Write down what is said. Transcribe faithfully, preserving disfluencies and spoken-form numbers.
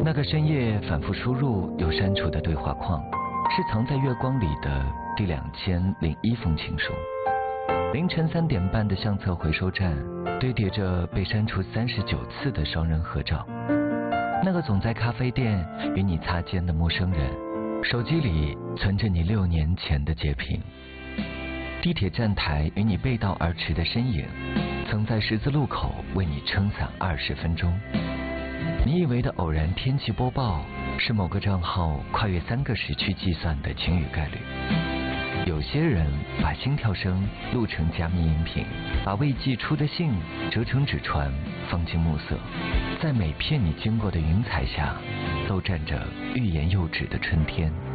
那个深夜反复输入又删除的对话框，是藏在月光里的第两千零一封情书。凌晨三点半的相册回收站，堆叠着被删除三十九次的双人合照。那个总在咖啡店与你擦肩的陌生人，手机里存着你六年前的截屏。地铁站台与你背道而驰的身影，曾在十字路口为你撑伞二十分钟。你以为的偶然天气播报，是某个账号跨越三个时区计算的晴雨概率。有些人把心跳声录成加密音频，把未寄出的信折成纸船放进暮色，在每片你经过的云彩下，都站着欲言又止的春天。